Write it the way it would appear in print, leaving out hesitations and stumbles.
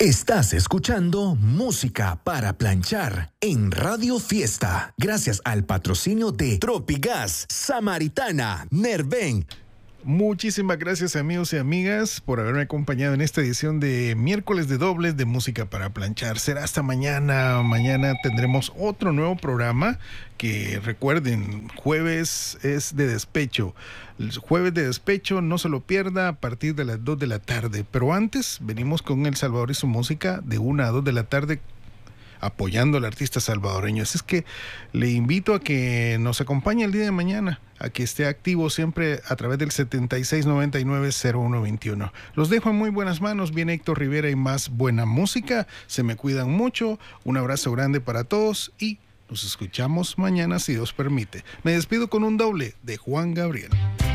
Estás escuchando Música para Planchar en Radio Fiesta, gracias al patrocinio de Tropigas, Samaritana, Nerven. Muchísimas gracias, amigos y amigas, por haberme acompañado en esta edición de miércoles de dobles de Música para Planchar. Será hasta mañana. Mañana tendremos otro nuevo programa que, recuerden, jueves es de despecho. El jueves de despecho, no se lo pierda, a partir de las 2 de la tarde. Pero antes, venimos con El Salvador y su música de 1 a 2 de la tarde, apoyando al artista salvadoreño. Así es que le invito a que nos acompañe el día de mañana, a que esté activo siempre a través del 7699-0121. Los dejo en muy buenas manos. Viene Héctor Rivera y más buena música. Se me cuidan mucho. Un abrazo grande para todos y nos escuchamos mañana si Dios permite. Me despido con un doble de Juan Gabriel.